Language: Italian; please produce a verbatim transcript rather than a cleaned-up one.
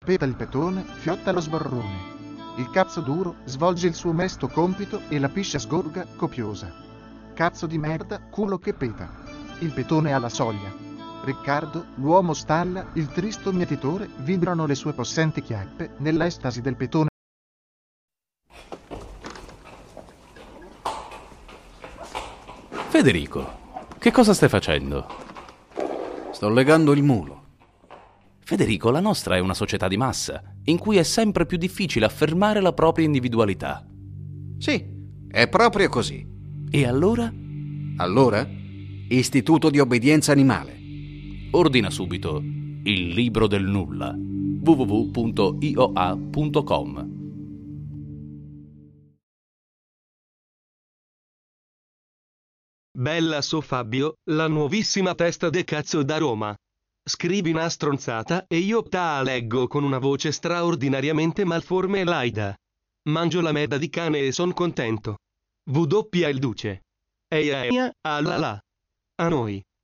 Peta il petone, fiotta lo sborrone. Il cazzo duro svolge il suo mesto compito e la piscia sgorga copiosa. Cazzo di merda, culo che peta. Il petone alla soglia. Riccardo, l'uomo stalla, il tristo mietitore, vibrano le sue possenti chiappe nell'estasi del petone. Federico, che cosa stai facendo? Sto legando il mulo. Federico, la nostra è una società di massa, in cui è sempre più difficile affermare la propria individualità. Sì, è proprio così. E allora? Allora? Istituto di obbedienza animale. Ordina subito il libro del nulla. w w w punto i o a punto com. Bella so Fabio, la nuovissima testa de cazzo da Roma. Scrivi una stronzata e io te la leggo con una voce straordinariamente malforme e laida. Mangio la merda di cane e son contento. W il duce. Eia eia, alla la. A noi.